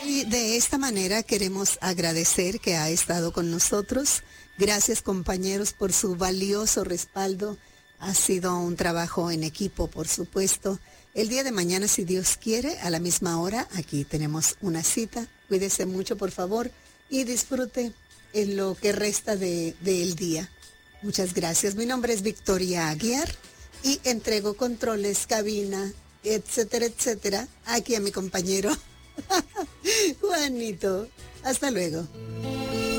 Y de esta manera queremos agradecer que ha estado con nosotros. Gracias, compañeros, por su valioso respaldo. Ha sido un trabajo en equipo, por supuesto. El día de mañana, si Dios quiere, a la misma hora, aquí tenemos una cita. Cuídese mucho, por favor, y disfrute en lo que resta del día. Muchas gracias. Mi nombre es Victoria Aguiar y entrego controles, cabina, etcétera, etcétera, aquí a mi compañero Juanito. Hasta luego.